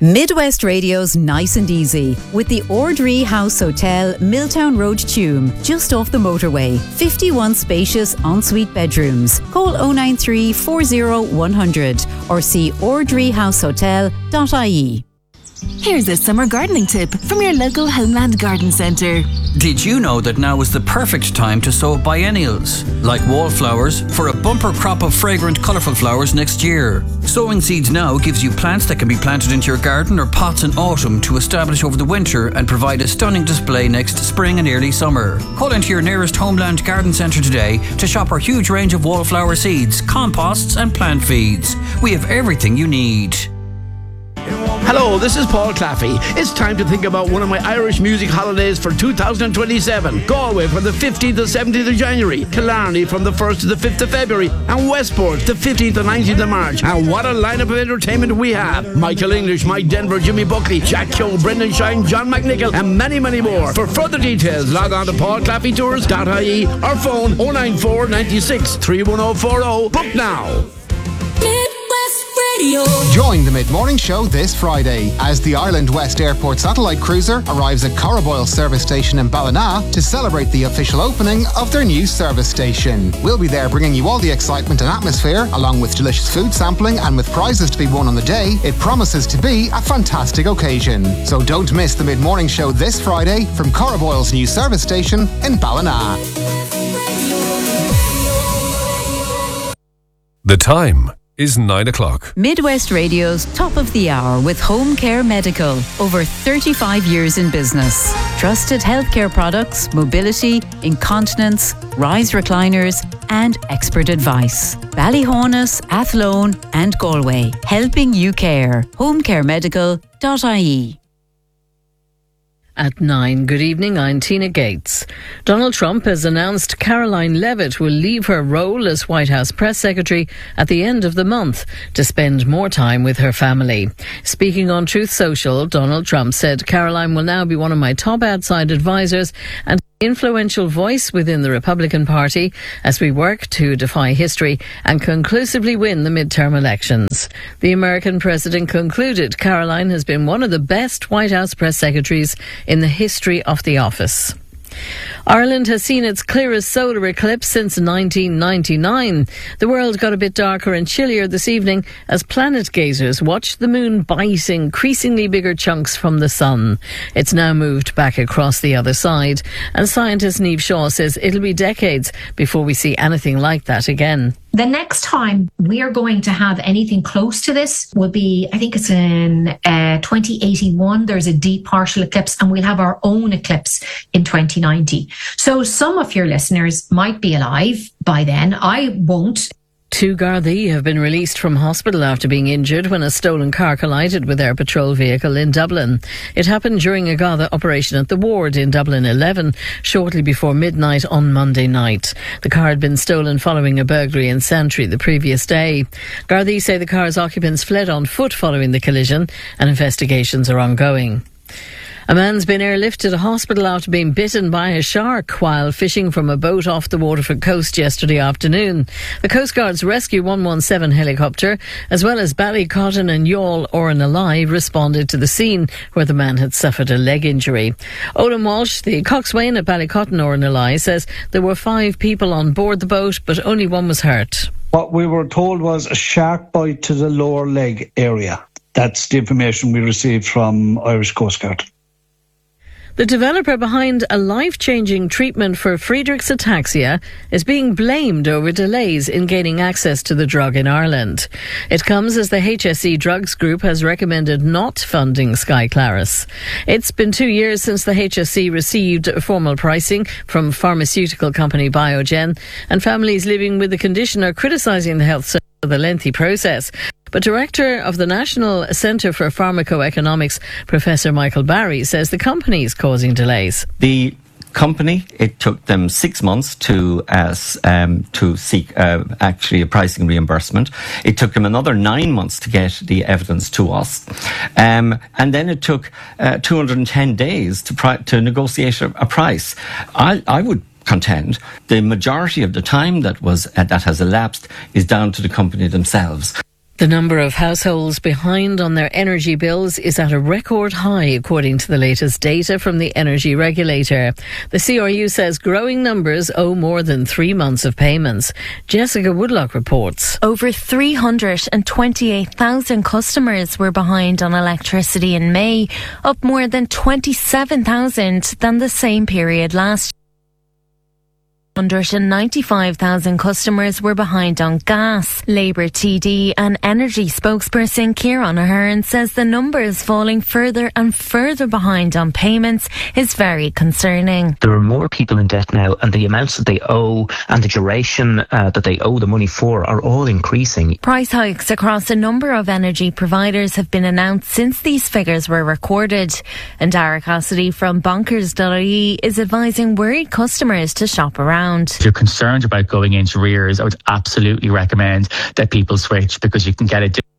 Midwest Radio's Nice and Easy with the Ordree House Hotel, Milltown Road, Tuam, just off the motorway. 51 spacious ensuite bedrooms. Call 093 40 100 or see ordreehousehotel.ie. Here's a summer gardening tip from your local Homeland Garden Centre. Did you know that now is the perfect time to sow biennials, like wallflowers, for a bumper crop of fragrant, colourful flowers next year? Sowing seeds now gives you plants that can be planted into your garden or pots in autumn to establish over the winter and provide a stunning display next spring and early summer. Call into your nearest Homeland Garden Centre today to shop our huge range of wallflower seeds, composts and plant feeds. We have everything you need. Hello, this is Paul Claffey. It's time to think about one of my Irish music holidays for 2027. Galway from the 15th to 17th of January, Killarney from the 1st to the 5th of February, and Westport the 15th to 19th of March. And what a lineup of entertainment we have. Michael English, Mike Denver, Jimmy Buckley, Jack Keogh, Brendan Shine, John McNichol, and many, many more. For further details, log on to paulclaffeytours.ie or phone 094 96 31040. Book now. Join the Mid-Morning Show this Friday as the Ireland West Airport satellite cruiser arrives at Corriboyle service station in Ballina to celebrate the official opening of their new service station. We'll be there bringing you all the excitement and atmosphere, along with delicious food sampling and with prizes to be won on the day. It promises to be a fantastic occasion. So don't miss the Mid-Morning Show this Friday from Corriboyle's new service station in Ballina. The time is 9 o'clock. Midwest Radio's Top of the Hour with Home Care Medical. Over 35 years in business. Trusted healthcare products, mobility, incontinence, rise recliners and expert advice. Ballyhonus, Athlone and Galway. Helping you care. homecaremedical.ie. At 9, good evening, I'm Tina Gates. Donald Trump has announced Caroline Leavitt will leave her role as White House press secretary at the end of the month to spend more time with her family. Speaking on Truth Social, Donald Trump said Caroline will now be one of my top outside advisors and influential voice within the Republican Party as we work to defy history and conclusively win the midterm elections. The American president concluded Caroline has been one of the best White House press secretaries in the history of the office. Ireland has seen its clearest solar eclipse since 1999. The world got a bit darker and chillier this evening as planet gazers watched the moon bite increasingly bigger chunks from the sun. It's now moved back across the other side, and scientist Niamh Shaw says it'll be decades before we see anything like that again. The next time we are going to have anything close to this will be, I think it's in 2081. There's a deep partial eclipse, and we'll have our own eclipse in 2090. So some of your listeners might be alive by then. I won't. Two Gardaí have been released from hospital after being injured when a stolen car collided with their patrol vehicle in Dublin. It happened during a Garda operation at the ward in Dublin 11, shortly before midnight on Monday night. The car had been stolen following a burglary in Santry the previous day. Gardaí say the car's occupants fled on foot following the collision, and investigations are ongoing. A man's been airlifted to the hospital after being bitten by a shark while fishing from a boat off the Waterford coast yesterday afternoon. The Coast Guard's Rescue 117 helicopter, as well as Ballycotton and Youghal Oranalai, responded to the scene where the man had suffered a leg injury. Olin Walsh, the coxswain at Ballycotton Oranalai, says there were 5 people on board the boat, but only one was hurt. What we were told was a shark bite to the lower leg area. That's the information we received from Irish Coast Guard. The developer behind a life-changing treatment for Friedreich's ataxia is being blamed over delays in gaining access to the drug in Ireland. It comes as the HSE Drugs Group has recommended not funding Skyclarys. It's been 2 years since the HSE received formal pricing from pharmaceutical company Biogen, and families living with the condition are criticising the health service for the lengthy process. But Director of the National Centre for Pharmacoeconomics, Professor Michael Barry, says the company is causing delays. The company, it took them 6 months to seek actually a pricing reimbursement. It took them another 9 months to get the evidence to us. And then it took 210 days to negotiate a price. I would contend the majority of the time that has elapsed is down to the company themselves. The number of households behind on their energy bills is at a record high, according to the latest data from the energy regulator. The CRU says growing numbers owe more than 3 months of payments. Jessica Woodlock reports. Over 328,000 customers were behind on electricity in May, up more than 27,000 than the same period last year. 195,000 customers were behind on gas. Labour TD and energy spokesperson Ciarán Ahern says the numbers falling further and further behind on payments is very concerning. There are more people in debt now, and the amounts that they owe and the duration that they owe the money for are all increasing. Price hikes across a number of energy providers have been announced since these figures were recorded. And Dara Cassidy from bonkers.ie is advising worried customers to shop around. If you're concerned about going into arrears, I would absolutely recommend that people switch, because you can get it